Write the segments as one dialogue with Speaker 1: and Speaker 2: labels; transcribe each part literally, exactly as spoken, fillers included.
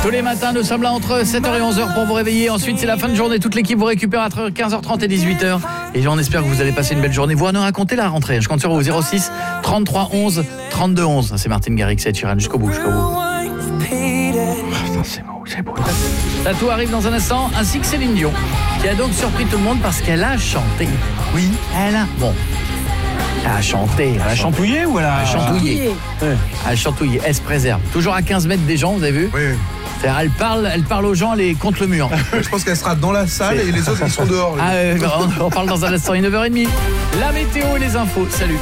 Speaker 1: Tous les matins, nous sommes là entre sept heures et onze heures pour vous réveiller. Ensuite, c'est la fin de journée. Toute l'équipe vous récupère entre quinze heures trente et dix-huit heures. Et on espère que vous allez passer une belle journée. Vous nous racontez la rentrée. Je compte sur vous. zéro six trente-trois onze trente-deux onze. C'est Martin Garrix et Chiran jusqu'au bout, jusqu'au bout. Putain, c'est beau, c'est beau. Là, tout arrive dans un instant, ainsi que Céline Dion, qui a donc surpris tout le monde parce qu'elle a chanté. Oui, elle a... Bon... Elle a chanté.
Speaker 2: Elle a chantouillé ou elle a...
Speaker 1: Elle a chantouillé.
Speaker 2: Ouais.
Speaker 1: Elle a chantouillé. Elle se préserve. Toujours à quinze mètres des gens, vous avez vu ?
Speaker 3: Oui.
Speaker 1: C'est-à-dire, elle parle, elle parle aux gens, elle est contre le mur.
Speaker 3: Je pense qu'elle sera dans la salle et les autres ils sont dehors.
Speaker 1: Ah, euh, on, on parle dans un instant, il est neuf heures trente. La météo et les infos. Salut.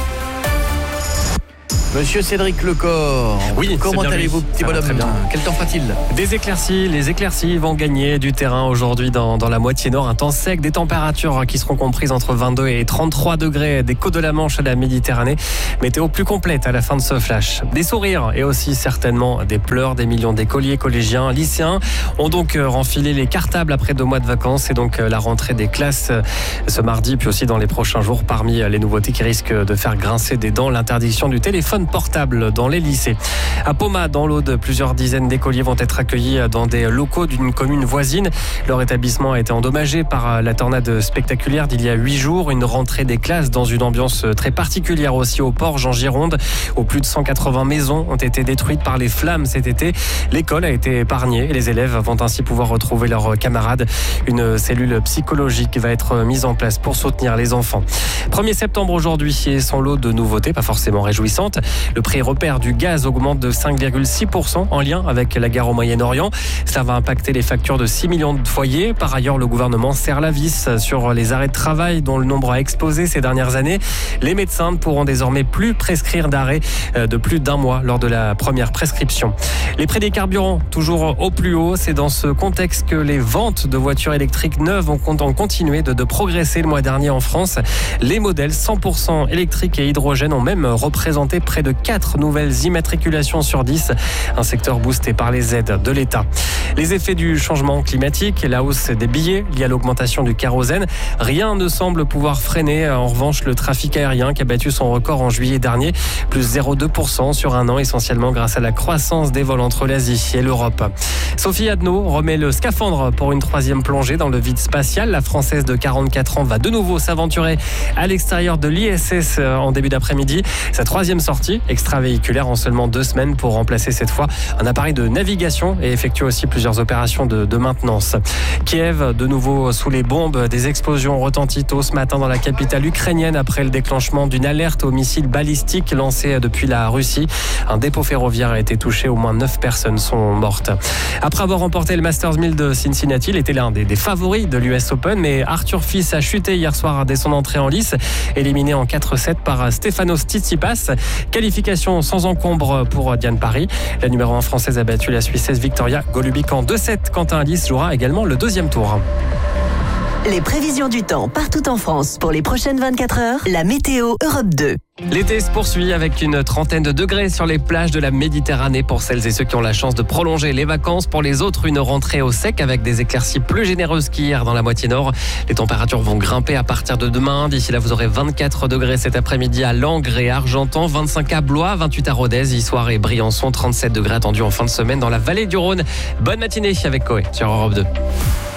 Speaker 1: Monsieur Cédric Lecor,
Speaker 4: oui,
Speaker 1: comment allez-vous, petit bonhomme ?
Speaker 4: Très bien.
Speaker 1: Quel temps fera-t-il ?
Speaker 4: Des éclaircies, les éclaircies vont gagner du terrain aujourd'hui dans, dans la moitié nord. Un temps sec, des températures qui seront comprises entre vingt-deux et trente-trois degrés des côtes de la Manche à la Méditerranée. Météo plus complète à la fin de ce flash. Des sourires et aussi certainement des pleurs. Des millions d'écoliers, collégiens, lycéens ont donc renfilé les cartables après deux mois de vacances. Et donc la rentrée des classes ce mardi, puis aussi dans les prochains jours. Parmi les nouveautés qui risquent de faire grincer des dents, l'interdiction du téléphone portable dans les lycées. À Poma, dans l'Aude, plusieurs dizaines d'écoliers vont être accueillis dans des locaux d'une commune voisine. Leur établissement a été endommagé par la tornade spectaculaire d'il y a huit jours. Une rentrée des classes dans une ambiance très particulière aussi au Porge en Gironde, où plus de cent quatre-vingts maisons ont été détruites par les flammes cet été. L'école a été épargnée et les élèves vont ainsi pouvoir retrouver leurs camarades. Une cellule psychologique va être mise en place pour soutenir les enfants. premier septembre aujourd'hui et son lot de nouveautés, pas forcément réjouissantes. Le prix repère du gaz augmente de cinq virgule six pour cent en lien avec la guerre au Moyen-Orient. Cela va impacter les factures de six millions de foyers. Par ailleurs, le gouvernement serre la vis sur les arrêts de travail dont le nombre a explosé ces dernières années. Les médecins ne pourront désormais plus prescrire d'arrêt de plus d'un mois lors de la première prescription. Les prix des carburants, toujours au plus haut. C'est dans ce contexte que les ventes de voitures électriques neuves ont continué de, de progresser le mois dernier en France. Les modèles cent pour cent électriques et hydrogène ont même représenté près de quatre nouvelles immatriculations sur dix. Un secteur boosté par les aides de l'État. Les effets du changement climatique et la hausse des billets liés à l'augmentation du kérosène. Rien ne semble pouvoir freiner en revanche le trafic aérien qui a battu son record en juillet dernier. Plus zéro virgule deux pour cent sur un an, essentiellement grâce à la croissance des vols entre l'Asie et l'Europe. Sophie Adno remet le scaphandre pour une troisième plongée dans le vide spatial. La Française de quarante-quatre ans va de nouveau s'aventurer à l'extérieur de l'I S S en début d'après-midi. Sa troisième sortie extravéhiculaire en seulement deux semaines pour remplacer cette fois un appareil de navigation et effectuer aussi plusieurs opérations de, de maintenance. Kiev, de nouveau sous les bombes, des explosions retentit tôt ce matin dans la capitale ukrainienne après le déclenchement d'une alerte au missile balistique lancée depuis la Russie. Un dépôt ferroviaire a été touché, au moins neuf personnes sont mortes. Après avoir remporté le Masters mille de Cincinnati, il était l'un des, des favoris de l'U S Open, mais Arthur Fils a chuté hier soir dès son entrée en lice, éliminé en quatre sept par Stefanos Tsitsipas. Qualification sans encombre pour Diane Parry. La numéro un française a battu la Suissesse Victoria Golubic en deux sept. Quentin Alice jouera également le deuxième tour.
Speaker 5: Les prévisions du temps partout en France pour les prochaines vingt-quatre heures. La météo Europe deux.
Speaker 4: L'été se poursuit avec une trentaine de degrés sur les plages de la Méditerranée pour celles et ceux qui ont la chance de prolonger les vacances. Pour les autres, une rentrée au sec avec des éclaircies plus généreuses qu'hier dans la moitié nord. Les températures vont grimper à partir de demain. D'ici là, vous aurez vingt-quatre degrés cet après-midi à Langres et Argentan, vingt-cinq à Blois, vingt-huit à Rodez, Issoire et Briançon, trente-sept degrés attendus en fin de semaine dans la vallée du Rhône. Bonne matinée avec Coé sur Europe deux.